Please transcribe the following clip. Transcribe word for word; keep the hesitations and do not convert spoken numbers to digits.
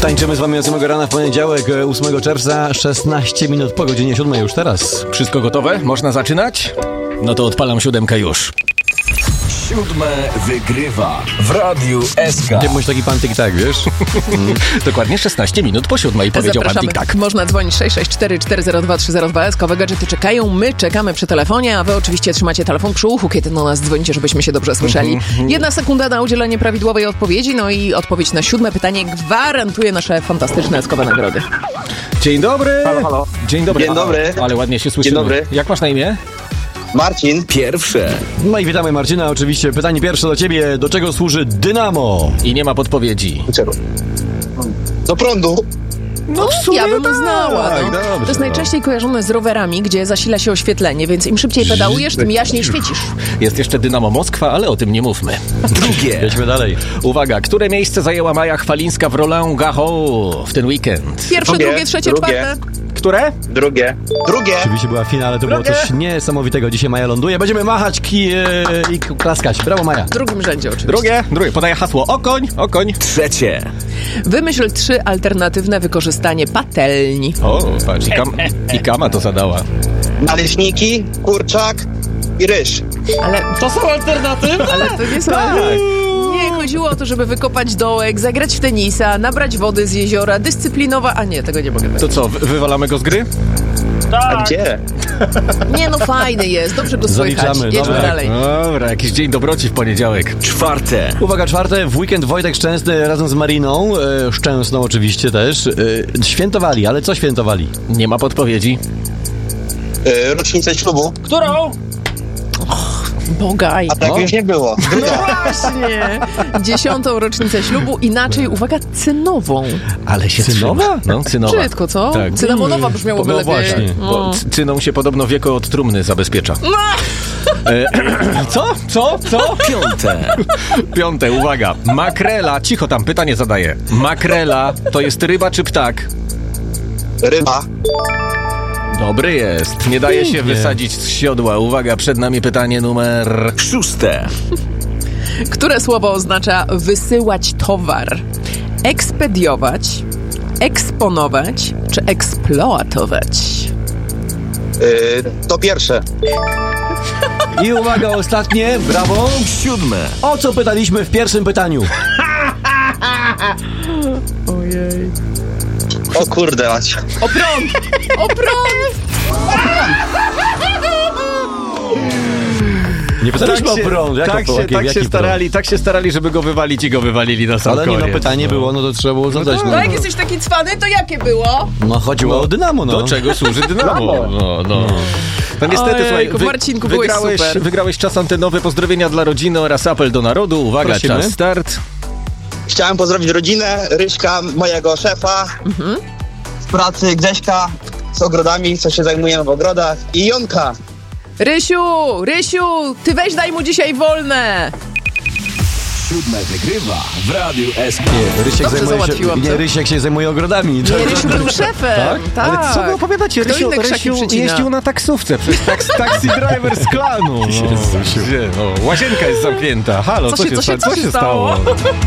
Tańczymy z wami od samego rana w poniedziałek, ósmego czerwca, szesnaście minut po godzinie siódmej już teraz. Wszystko gotowe? Można zaczynać? No to odpalam siódemkę już. Siódme wygrywa w Radiu S K. Nie bądź taki pan tik-tak, wiesz? Dokładnie szesnaście minut po siódmej, powiedział pan tik-tak. Można dzwonić sześć sześć cztery cztery zero dwa trzy zero dwa. Eskowe gadżety czekają, my czekamy przy telefonie, a wy oczywiście trzymacie telefon przy uchu, kiedy do nas dzwonicie, żebyśmy się dobrze słyszeli. Jedna sekunda na udzielenie prawidłowej odpowiedzi, no i odpowiedź na siódme pytanie gwarantuje nasze fantastyczne eskowe nagrody. Dzień dobry. Halo, halo. Dzień dobry. Dzień dobry. Ale ładnie się słyszymy. Dzień dobry. Jak masz na imię? Marcin. Pierwsze. No i witamy Marcina, oczywiście. Pytanie pierwsze do ciebie. Do czego służy dynamo? I nie ma podpowiedzi. Czego? Do prądu. No w Ja bym znała, tak, no. dobrze, To jest no. najczęściej kojarzone z rowerami, gdzie zasila się oświetlenie, więc im szybciej pedałujesz, tym jaśniej świecisz. Jest jeszcze Dynamo Moskwa, ale o tym nie mówmy. Drugie. Jedźmy dalej. Uwaga, które miejsce zajęła Maja Chwalińska w Roland Garros w ten weekend? Pierwsze, Drugie, drugie, trzecie, drugie. czwarte. Które? Drugie. Drugie. Oczywiście była w finale, to było Drugie. coś niesamowitego. Dzisiaj Maja ląduje. Będziemy machać ki, e, i klaskać. Brawo, Maja. W drugim rzędzie oczywiście. Drugie, drugie. Podaję hasło. Okoń, okoń. Trzecie. Wymyśl trzy alternatywne wykorzystanie patelni. O, patrz, i, kam, i kama to zadała. Naleśniki, kurczak i ryż. Ale To są alternatywy? Ale to nie są... Nie, chodziło o to, żeby wykopać dołek, zagrać w tenisa, nabrać wody z jeziora, dyscyplinowa... A nie, tego nie mogę To co, wy- wywalamy go z gry? A gdzie? Nie, no fajny jest, dobrze go słychać. Zaliczamy, Jedźmy dobra. dalej. Dobra, jakiś dzień dobroci w poniedziałek. Czwarte. Uwaga, czwarte. W weekend Wojtek Szczęsny razem z Mariną, e, Szczęsną oczywiście też, e, świętowali. Ale co świętowali? Nie ma podpowiedzi. Yy, rocznicę ślubu. Którą? Bogaj. A tak O. już nie było. Właśnie. Dziesiątą rocznicę ślubu, inaczej, uwaga, cynową. Ale się Cynowa? trzyma. No, cynowa. Brzydko, co? Tak. Cynamonowa brzmiałoby No lepiej. właśnie. Bo c- cyną się podobno wieko od trumny zabezpiecza. E, co? Co? Co? Piąte. Piąte, uwaga. Makrela, cicho tam, pytanie zadaję. Makrela to jest ryba czy ptak? Ryba. Dobry jest. Nie daje się Pięknie. wysadzić z siodła. Uwaga, przed nami pytanie numer... Szóste. Które słowo oznacza wysyłać towar? Ekspediować, eksponować czy eksploatować? Yy, to pierwsze. I uwaga, ostatnie. Brawo. Siódme. O co pytaliśmy w pierwszym pytaniu? Ojej. O kurde, Macie. O prąd! O prąd! Nie pytaliśmy o prąd. Jak tak o, się, jaki, tak jaki się starali, tak się starali, żeby go wywalić i go wywalili na sam Ale nie, no koniec. pytanie było, no to trzeba było zadać. No No, jak jesteś taki cwany, to jakie było? no chodziło o dynamo, no. Do czego służy dynamo? No, no. No niestety, Ojejku, słuchaj, Marcinku, byłeś wygrałeś, super. wygrałeś czas antenowy, pozdrowienia dla rodziny oraz apel do narodu. Uwaga, Prosimy. czas start. Chciałem pozdrowić rodzinę, Ryśka, mojego szefa, z pracy Grześka, z ogrodami, co się zajmujemy w ogrodach, i Jonka. Rysiu, Rysiu, ty weź daj mu dzisiaj wolne. Siódme wygrywa w Radiu S K. Nie, Rysiek Dobrze zajmuje się, załatwiłam, nie, co? Rysiek się zajmuje ogrodami. Nie, Rysiu był szefem. Tak? Ale co wy opowiadacie? Kto Rysiu, inne krzaki Rysiu przycina? jeździł na taksówce, przecież taks, taxi driver z klanu. No, gdzie? No, łazienka jest zamknięta. Halo, Co co, się- się, co się- sta- co co się się stało? stało?